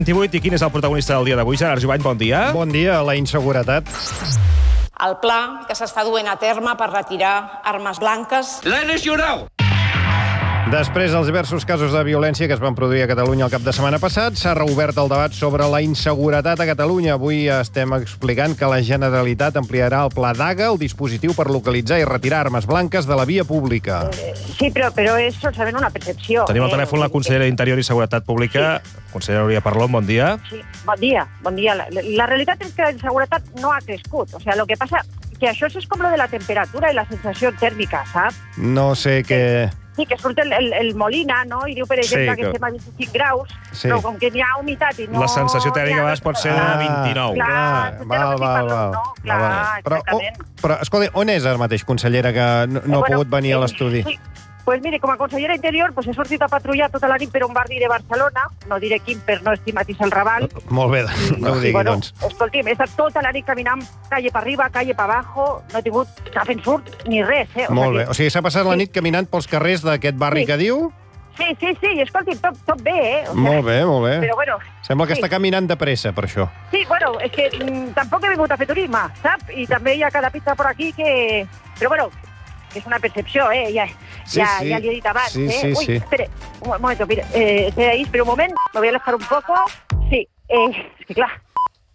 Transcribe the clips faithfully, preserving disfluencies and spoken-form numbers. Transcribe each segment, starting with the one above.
vint-i-vuit, i quin és el protagonista del dia d'avui? Gerard Jubany, bon dia. Bon dia. La inseguretat. El pla que s'està duent a terme per retirar armes blanques. L'he lesionat! Després dels diversos casos de violència que es van produir a Catalunya el cap de setmana passat, s'ha reobert el debat sobre la inseguretat a Catalunya. Avui estem explicant que la Generalitat ampliarà el Pla Daga, el dispositiu per localitzar i retirar armes blanques de la via pública. Sí, però, però és solament una percepció. Tenim al eh? telèfon la consellera d'Interior i Seguretat Pública, sí. Consellera Núria Parlon, bon dia. Sí, bon dia, bon dia. La, la realitat és que la inseguretat no ha crescut. O sigui, el que passa que això és com lo de la temperatura i la sensació tèrmica, saps? No sé què... Sí, que surt el, el, el Molina, no? I diu, per exemple, sí, que... que estem a vint-i-cinc graus, sí. Però com que n'hi ha humitat i no... La sensació tèrmica a vegades pot ser de vint-i-nou. Clar, clar, val, val, val. No? Clar, val. Però, exactament. oh, però, escolta, on és ara mateix, consellera, que no, no ha bueno, pogut venir sí, a l'estudi? Sí. Pues mire, com a consellera Interior, pues he sortit a patrullar tota la nit per un barri de Barcelona, no diré quin per no estigmatitzar el Raval. Molt bé, no ho digui, bueno, doncs. Escolti'm, he estat tota la nit caminant calle per arriba, calle per abajo, no he tingut cap ensurt ni res, eh? O Molt sigui, bé, o sigui, s'ha passat la nit caminant pels carrers d'aquest barri Sí. que diu? Sí, sí, sí, i escolti'm, tot, tot bé, eh? O sigui, Molt bé, molt bé. Però bueno... Sembla que sí. està caminant de pressa, per això. Sí, bueno, és que mm, tampoc he vingut a fer turisme, sap? I també hi ha cada pista por aquí que... Però bueno, que és una percepció, eh? Ja, Sí, ja, sí. ja li he dit abans, Sí, eh? sí, Uy, sí. espere, un momento, mire, eh, espere ahí, espera un moment, me voy a alejar un poco. Sí, eh, és que clar...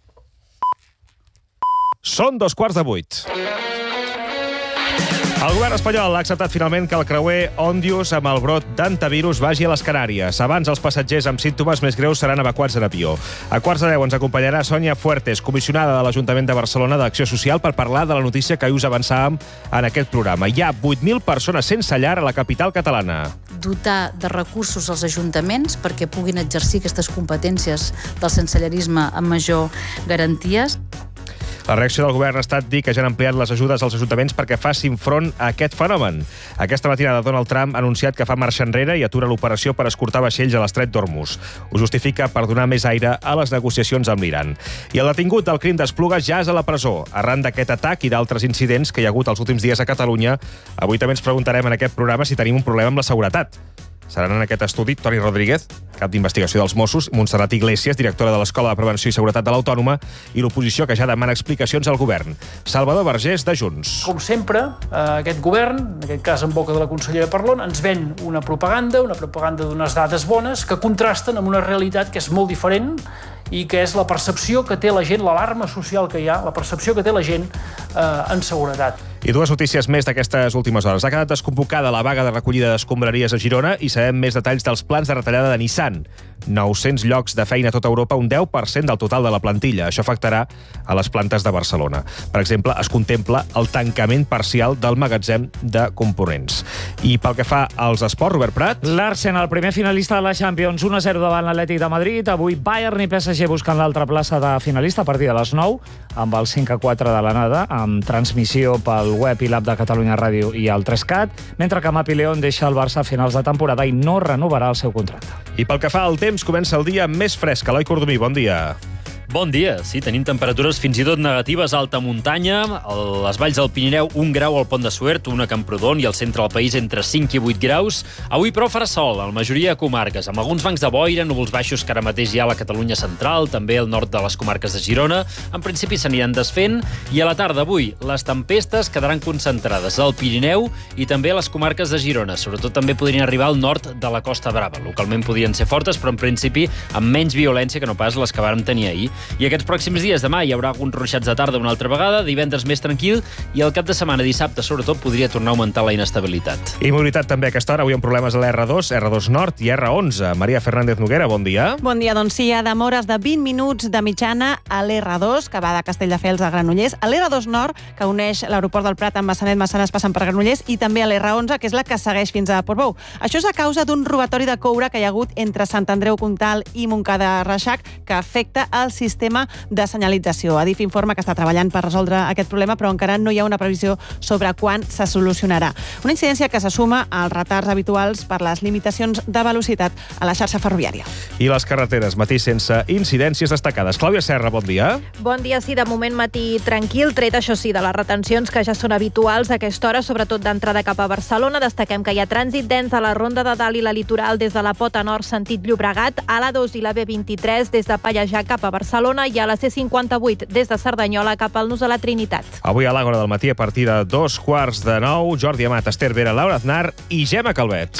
Són dos quarts de vuit. El govern espanyol ha acceptat finalment que el creuer Òndius amb el brot d'antivirus vagi a les Canàries. Abans, els passatgers amb símptomes més greus seran evacuats en avió. A quarts de deu ens acompanyarà Sònia Fuertes, comissionada de l'Ajuntament de Barcelona d'Acció Social, per parlar de la notícia que ahir us avançàvem en aquest programa. Hi ha vuit mil persones sense llar a la capital catalana. Dotar de recursos als ajuntaments perquè puguin exercir aquestes competències del sensellarisme amb major garanties. La reacció del govern ha estat dir que ja han ampliat les ajudes als ajuntaments perquè facin front a aquest fenomen. Aquesta matinada Donald Trump ha anunciat que fa marxa enrere i atura l'operació per escortar vaixells a l'estret d'Hormuz. Ho justifica per donar més aire a les negociacions amb l'Iran. I el detingut del crim d'Espluga ja és a la presó. Arran d'aquest atac i d'altres incidents que hi ha hagut els últims dies a Catalunya, avui també ens preguntarem en aquest programa si tenim un problema amb la seguretat. Seran en aquest estudi Toni Rodríguez, cap d'investigació dels Mossos, Montserrat Iglesias, directora de l'Escola de Prevenció i Seguretat de l'Autònoma, i l'oposició que ja demana explicacions al govern. Salvador Vergés, de Junts. Com sempre, aquest govern, en aquest cas en boca de la consellera Parlon, ens ven una propaganda, una propaganda d'unes dades bones que contrasten amb una realitat que és molt diferent i que és la percepció que té la gent, l'alarma social que hi ha, la percepció que té la gent eh, en seguretat. I dues notícies més d'aquestes últimes hores. Ha quedat desconvocada la vaga de recollida d'escombraries a Girona i sabem més detalls dels plans de retallada de Nissan. nou-cents llocs de feina a tota Europa, un deu per cent del total de la plantilla. Això afectarà a les plantes de Barcelona. Per exemple, es contempla el tancament parcial del magatzem de components. I pel que fa als esports, Robert Prat... L'Arsenal, primer finalista de la Champions, un a zero davant l'Atlètic de Madrid. Avui Bayern i P S G buscant l'altra plaça de finalista a partir de les nou, amb el cinc a quatre de l'anada, amb transmissió pel web i l'app de Catalunya Ràdio i el tres cat, mentre que Mapi León deixa el Barça a finals de temporada i no renovarà el seu contracte. I pel que fa al temps, comença el dia més fresc. Eloi Cordomí, bon dia. Bon dia. Sí, tenim temperatures fins i tot negatives a alta muntanya. A les valls del Pirineu, un grau al Pont de Suert, un a Camprodon i al centre del país entre cinc i vuit graus. Avui, però, farà sol a la majoria de comarques, amb alguns bancs de boira, núvols baixos que ara mateix hi ha a la Catalunya central, també al nord de les comarques de Girona. En principi s'aniran desfent i a la tarda avui les tempestes quedaran concentrades al Pirineu i també a les comarques de Girona. Sobretot també podrien arribar al nord de la Costa Brava. Localment podrien ser fortes, però en principi amb menys violència que no pas les que vàrem tenir ahir. I aquests pròxims dies, demà, hi haurà alguns ruixats de tarda una altra vegada, divendres més tranquil, i el cap de setmana, dissabte, sobretot, podria tornar a augmentar la inestabilitat. I mobilitat també a aquesta hora. Avui amb problemes a l'R dos, R dos Nord i R onze. Maria Fernández Noguera, bon dia. Bon dia, doncs sí, hi ha demores de vint minuts de mitjana a l'R dos, que va de Castelldefels a Granollers, a l'R dos Nord, que uneix l'aeroport del Prat amb Massanet, Massanes passant per Granollers, i també a l'R onze, que és la que segueix fins a Portbou. Això és a causa d'un robatori de coure que hi ha hagut entre Sant Andreu Comtal i Montcada Reixac, que afecta el sistema sistema de senyalització. Adif informa que està treballant per resoldre aquest problema, però encara no hi ha una previsió sobre quan se solucionarà. Una incidència que se suma als retards habituals per les limitacions de velocitat a la xarxa ferroviària. I les carreteres, matí sense incidències destacades. Clàudia Serra, bon dia. Bon dia, sí, de moment matí tranquil, tret això sí, de les retencions que ja són habituals a aquesta hora, sobretot d'entrada cap a Barcelona. Destaquem que hi ha trànsit dens a la Ronda de Dalt i la Litoral des de la Pota Nord sentit Llobregat, a l'A dos i la B vint-i-tres des de Pallejà cap a Barcelona i a la C cinquanta-vuit des de Cerdanyola cap al Nus de la Trinitat. Avui a l'Àgora del matí a partir de dos quarts de nou, Jordi Amat, Esther Vera, Laura Aznar i Gemma Calvet.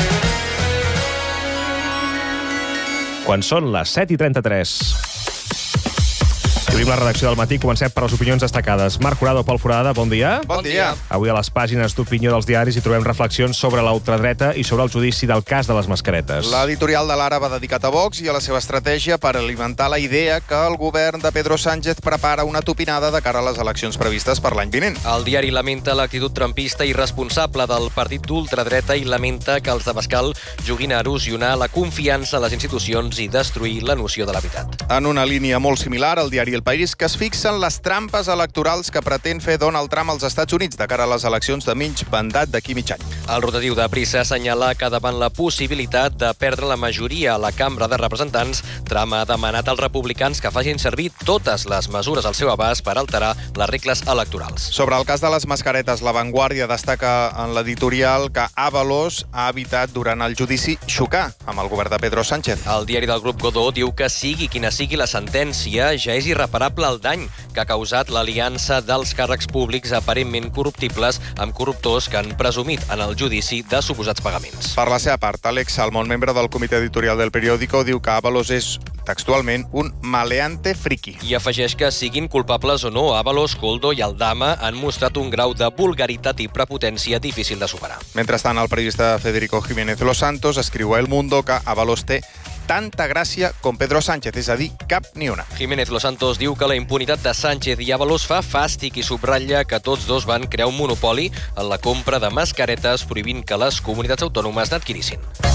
Quan són les set i trenta-tres. Obrim la redacció del matí, comencem per les opinions destacades. Marc Jurado, Pol Foradada, bon dia. Bon dia. Avui a les pàgines d'opinió dels diaris hi trobem reflexions sobre la ultradreta i sobre el judici del cas de les mascaretes. L'editorial de l'Ara va dedicat a Vox i a la seva estratègia per alimentar la idea que el govern de Pedro Sánchez prepara una tupinada de cara a les eleccions previstes per l'any vinent. El diari lamenta l'actitud trumpista i irresponsable del partit d'ultradreta i lamenta que els de Bascal juguin a erosionar la confiança a les institucions i destruir la noció de la veritat. En una línia molt similar, el diari El País, que es fixen les trampes electorals que pretén fer Donald Trump als Estats Units de cara a les eleccions de mig mandat d'aquí mig any. El rotatiu de Prissa assenyala que davant la possibilitat de perdre la majoria a la Cambra de Representants, Trump ha demanat als republicans que facin servir totes les mesures al seu abast per alterar les regles electorals. Sobre el cas de les mascaretes, La Vanguardia destaca en l'editorial que Ábalos ha evitat durant el judici xocar amb el govern de Pedro Sánchez. El diari del grup Godó diu que sigui quina sigui la sentència, ja és irreparable el dany que ha causat l'aliança dels càrrecs públics aparentment corruptibles amb corruptors que han presumit en el judici de suposats pagaments. Per la seva part, Alex Salmón, membre del comitè editorial del periòdico, diu que Ábalos és textualment un maleante friki. I afegeix que siguin culpables o no, Ábalos, Koldo i Aldama han mostrat un grau de vulgaritat i prepotència difícil de superar. Mentrestant, el periodista Federico Jiménez Los Santos escriu a El Mundo que Ábalos té tanta gràcia com Pedro Sánchez, és a dir, cap ni una. Jiménez Los Santos diu que la impunitat de Sánchez i Ábalos fa fàstic i subratlla que tots dos van crear un monopoli en la compra de mascaretes, prohibint que les comunitats autònomes n'adquirissin.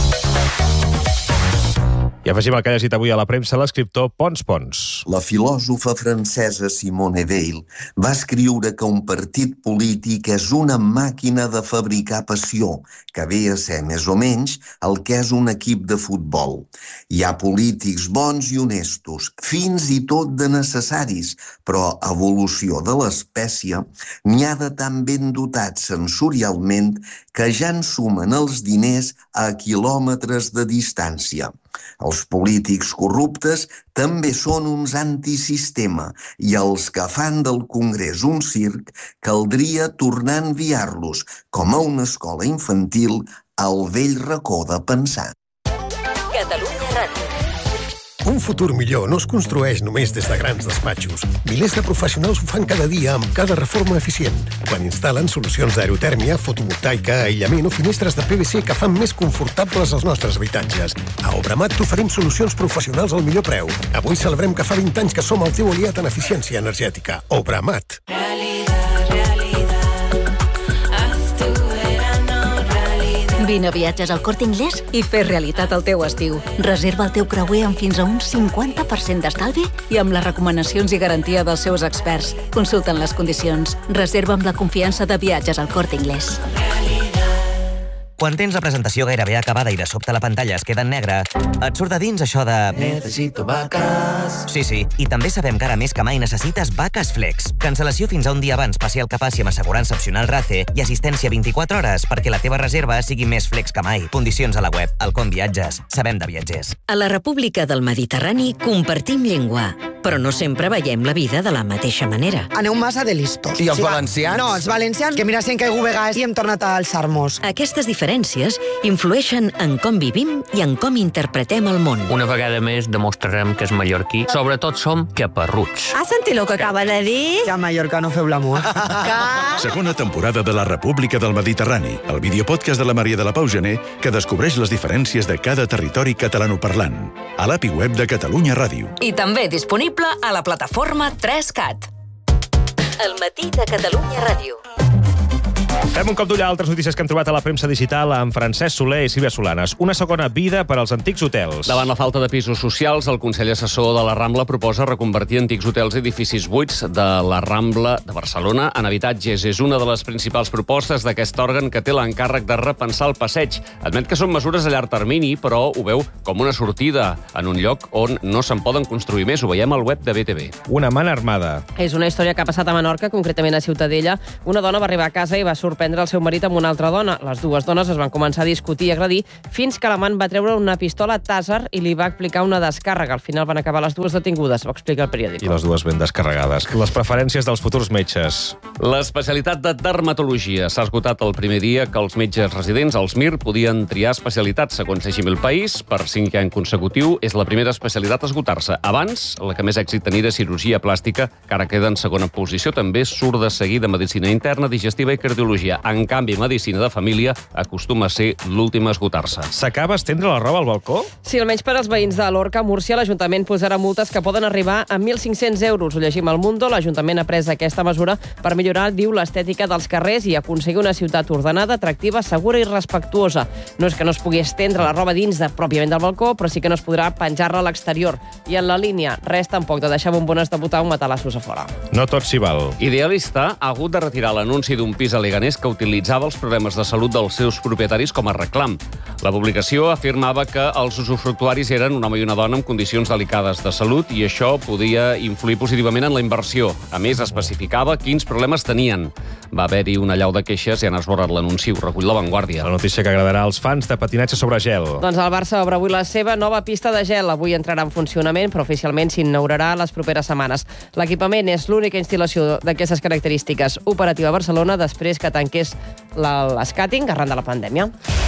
I afegim el que ha llegit avui a la premsa l'escriptor Pons Pons. La filòsofa francesa Simone Weil va escriure que un partit polític és una màquina de fabricar passió, que ve a ser més o menys el que és un equip de futbol. Hi ha polítics bons i honestos, fins i tot de necessaris, però a evolució de l'espècie n'hi ha de tan ben dotats sensorialment que ja en sumen els diners a quilòmetres de distància. Els polítics corruptes també són uns antisistema i els que fan del Congrés un circ caldria tornar a enviar-los, com a una escola infantil, al vell racó de pensar. Catalunya Ràdio. Un futur millor no es construeix només des de grans despatxos. Milers de professionals ho fan cada dia amb cada reforma eficient. Quan instal·len solucions d'aerotèrmia, fotovoltaica, aïllament o finestres de P V C que fan més confortables els nostres habitatges. A Obramat t'oferim solucions professionals al millor preu. Avui celebrem que fa vint anys que som el teu aliat en eficiència energètica. Obramat. Vine a Viatges al Corte Inglés i fes realitat el teu estiu. Reserva el teu creuer amb fins a un cinquanta per cent d'estalvi i amb les recomanacions i garantia dels seus experts. Consulten les condicions. Reserva amb la confiança de Viatges al Corte Inglés. Quan tens la presentació gairebé acabada i de sobte la pantalla es queda en negre, et surt de dins això de... Necessito vaques. Sí, sí, i també sabem que ara més que mai necessites vaques Flex. Cancel·lació fins a un dia abans, passi el que passi amb assegurança opcional RACE i assistència vint-i-quatre hores perquè la teva reserva sigui més flex que mai. Condicions a la web. Alcon Viatges. Sabem de viatgers. A la República del Mediterrani compartim llengua, però no sempre veiem la vida de la mateixa manera. Aneu massa de listos. I els Sí, va. valencians? No, els valencians, que mira si en caigut vegades i hem tornat a alçar-nos. Aquestes diferències influeixen en com vivim i en com interpretem el món. Una vegada més demostrarem que és mallorquí. Sobretot som caparruts. Has sentit el que acaba de dir? Que a Mallorca no feu l'amor. Segona temporada de la República del Mediterrani, el videopodcast de la Maria de la Pau Gené que descobreix les diferències de cada territori catalanoparlant. A l'A P I web de Catalunya Ràdio. I també disponible a la plataforma tres cat. El matí de Catalunya Ràdio. Fem un cop d'ull a altres notícies que hem trobat a la premsa digital amb Francesc Soler i Sílvia Solanes. Una segona vida per als antics hotels. Davant la falta de pisos socials, el Consell Assessor de la Rambla proposa reconvertir antics hotels i edificis buits de la Rambla de Barcelona en habitatges. És una de les principals propostes d'aquest òrgan que té l'encàrrec de repensar el passeig. Admet que són mesures a llarg termini, però ho veu com una sortida en un lloc on no se'n poden construir més. Ho veiem al web de B T V. Una man armada. És una història que ha passat a Menorca, concretament a Ciutadella. Una dona va arribar a casa i va sorprendre el seu marit amb una altra dona. Les dues dones es van començar a discutir i agredir fins que l'amant va treure una pistola Taser i li va aplicar una descàrrega. Al final van acabar les dues detingudes, va explicar el periòdic. I les dues ben descarregades. Les preferències dels futurs metges. L'especialitat de dermatologia. S'ha esgotat el primer dia que els metges residents als M I R podien triar especialitats. Segons Així el País, per cinquè any consecutiu, és la primera especialitat a esgotar-se. Abans, la que més èxit tenia era cirurgia plàstica, que ara queda en segona posició. També surt de seguida medicina interna, digestiva i cardiologia. En canvi, medicina de família acostuma a ser l'última a esgotar-se. S'acaba estendre la roba al balcó? Sí, almenys per als veïns de Lorca, Múrcia, l'Ajuntament posarà multes que poden arribar a mil cinc-cents euros. Ho llegim al Mundo. L'Ajuntament ha pres aquesta mesura per millorar, diu, l'estètica dels carrers i aconseguir una ciutat ordenada, atractiva, segura i respectuosa. No és que no es pugui estendre la roba dins de pròpiament del balcó, però sí que no es podrà penjar-la a l'exterior. I en la línia, res tampoc de deixar bombones de botar un matalassos a fora. No tot s'hi val. Idealista ha hagut de retirar l'anunci d'un pis a Leganés que utilitzava els problemes de salut dels seus propietaris com a reclam. La publicació afirmava que els usufructuaris eren un home i una dona amb condicions delicades de salut i això podia influir positivament en la inversió. A més, especificava quins problemes tenien. Va haver-hi una allau de queixes i han esborrat l'anunci, ho recull La Vanguardia. La notícia que agradarà als fans de patinatge sobre gel. Doncs el Barça obre avui la seva nova pista de gel. Avui entrarà en funcionament, però oficialment s'inaugurarà les properes setmanes. L'equipament és l'única instal·lació d'aquestes característiques operativa a Barcelona després que tanqués l'escàting arran de la pandèmia.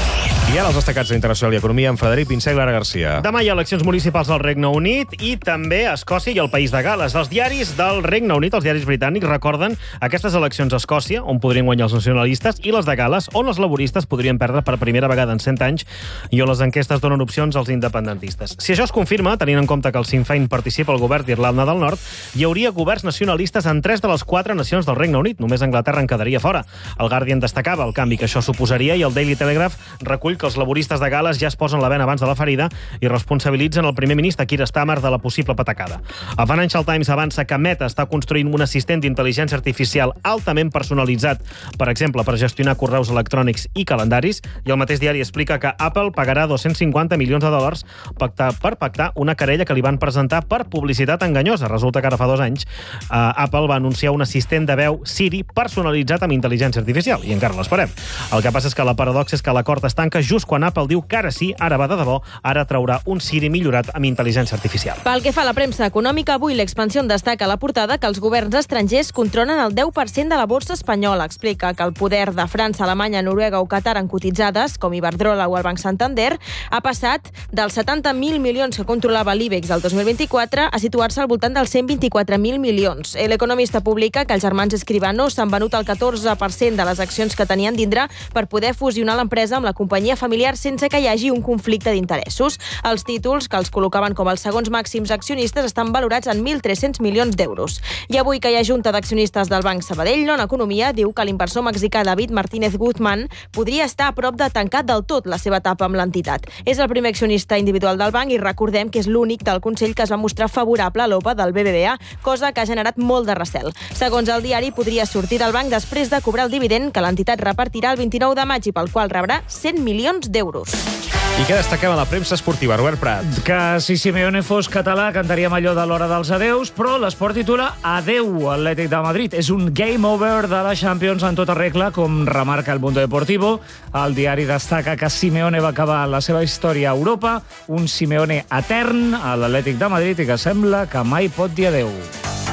I ara els destacats d'Internacional i Economia amb Frederic Pinsé i Clara Garcia. Demà hi ha eleccions municipals al Regne Unit i també a Escòcia i al País de Gal·les. Els diaris del Regne Unit, els diaris britànics, recorden aquestes eleccions a Escòcia, on podrien guanyar els nacionalistes, i les de Gal·les, on els laboristes podrien perdre per primera vegada en cent anys i on les enquestes donen opcions als independentistes. Si això es confirma, tenint en compte que el Sinn Féin participa al govern d'Irlanda del Nord, hi hauria governs nacionalistes en tres de les quatre nacions del Regne Unit. Només Anglaterra en quedaria fora. El Guardian destacava el canvi que això suposaria i el Daily Telegraph recull que els laboristes de Gal·les ja es posen la bena abans de la ferida i responsabilitzen el primer ministre Keir Starmer de la possible patacada. El Financial Times avança que Meta està construint un assistent d'intel·ligència artificial altament personalitzat, per exemple, per gestionar correus electrònics i calendaris, i el mateix diari explica que Apple pagarà dos-cents cinquanta milions de dòlars pactar, per pactar una querella que li van presentar per publicitat enganyosa. Resulta que ara fa dos anys eh, Apple va anunciar un assistent de veu Siri personalitzat amb intel·ligència artificial, i encara l'esperem. El que passa és que la paradoxa és que l'acord es tanca just quan Apple diu que ara sí, ara va de debò, ara traurà un Siri millorat amb intel·ligència artificial. Pel que fa a la premsa econòmica, avui l'Expansió destaca a la portada que els governs estrangers controlen el deu per cent de la borsa espanyola. Explica que el poder de França, Alemanya, Noruega o Qatar en cotitzades, com Iberdrola o el Banc Santander, ha passat dels setanta mil milions que controlava l'IBEX el dos mil vint-i-quatre a situar-se al voltant dels cent vint-i-quatre mil milions. L'Economista publica que els germans Escribano s'han venut el catorze per cent de les accions que tenien d'Indra per poder fusionar l'empresa amb la companyia familiar sense que hi hagi un conflicte d'interessos. Els títols, que els col·locaven com els segons màxims accionistes, estan valorats en mil tres-cents milions d'euros. I avui que hi ha junta d'accionistes del Banc Sabadell, l'Ona Economia diu que l'inversor mexicà David Martínez Guzmán podria estar a prop de tancar del tot la seva etapa amb l'entitat. És el primer accionista individual del banc i recordem que és l'únic del Consell que es va mostrar favorable a l'O P A del B B V A, cosa que ha generat molt de recel. Segons el diari, podria sortir del banc després de cobrar el dividend que l'entitat repartirà el vint-i-nou de maig i pel qual rebrà cent milions d'euros. I què destaquem a la premsa esportiva, Robert Prat? Que si Simeone fos català cantaríem allò de l'hora dels adeus, però l'esport titula Adeu, Atlètic de Madrid. És un game over de la Champions en tota regla, com remarca el Mundo Deportivo. El diari destaca que Simeone va acabar la seva història a Europa, un Simeone etern a l'Atlètic de Madrid i que sembla que mai pot dir adeu.